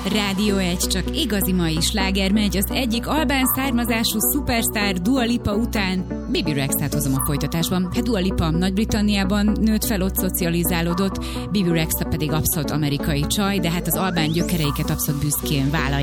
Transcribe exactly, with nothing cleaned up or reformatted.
Rádió egy, csak igazi mai sláger megy. Az egyik albán származású szupersztár Dua Lipa után Bibi Rexha-t hozom a folytatásban. Hát Dua Lipa Nagy-Britanniában nőtt fel, ott szocializálódott, Bibi Rexha pedig abszolút amerikai csaj, de hát az albán gyökereiket abszolút büszkén vállalja.